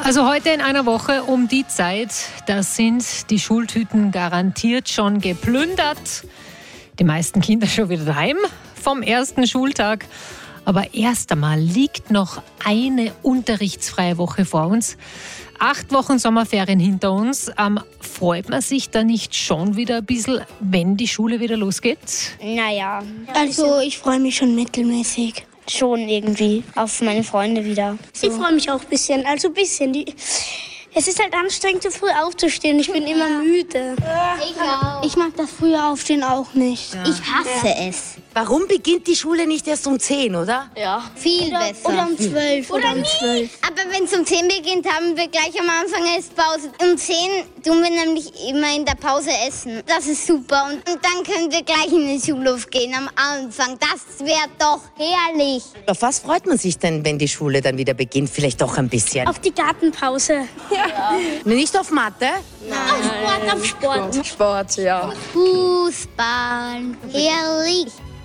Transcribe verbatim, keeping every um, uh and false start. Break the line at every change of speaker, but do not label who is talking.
Also heute in einer Woche um die Zeit, da sind die Schultüten garantiert schon geplündert. Die meisten Kinder schon wieder daheim vom ersten Schultag. Aber erst einmal liegt noch eine unterrichtsfreie Woche vor uns. Acht Wochen Sommerferien hinter uns. Ähm, freut man sich da nicht schon wieder ein bisschen, wenn die Schule wieder losgeht?
Naja,
Also ich freue mich schon mittelmäßig.
schon irgendwie auf meine Freunde wieder.
Ich freue mich auch ein bisschen, also ein bisschen. Die, es ist halt anstrengend, so früh aufzustehen. Ich bin immer müde.
Ich auch.
Ich mag das frühe Aufstehen auch nicht.
Ich hasse es.
Warum beginnt die Schule nicht erst um zehn, oder?
Ja. Viel besser.
Oder um zwölf. Oder um zwölf.
Aber wenn es um zehn beginnt, haben wir gleich am Anfang Esspause. Um zehn tun wir nämlich immer in der Pause essen. Das ist super. Und, und dann können wir gleich in den Schulhof gehen am Anfang. Das wäre doch herrlich.
Auf was freut man sich denn, wenn die Schule dann wieder beginnt? Vielleicht doch ein bisschen.
Auf die Gartenpause.
Nicht auf Mathe?
Auf Sport, auf Sport.
Sport, ja.
Fußball. Herrlich.